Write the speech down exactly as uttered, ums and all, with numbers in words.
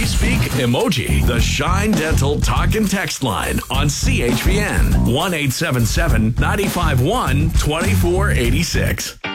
speak emoji. The Shine Dental Talk and Text line on C H P N one eight seven seven, nine five one, two four eight six.